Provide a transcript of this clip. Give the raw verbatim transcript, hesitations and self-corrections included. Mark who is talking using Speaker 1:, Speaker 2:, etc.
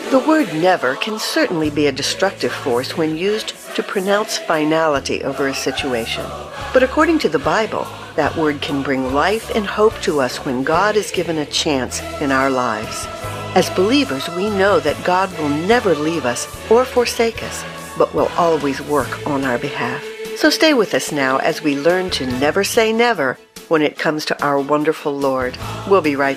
Speaker 1: The word never can certainly be a destructive force when used to pronounce finality over a situation. But according to the Bible, that word can bring life and hope to us when God is given a chance in our lives. As believers, we know that God will never leave us or forsake us, but will always work on our behalf. So stay with us now as we learn to never say never when it comes to our wonderful Lord. We'll be right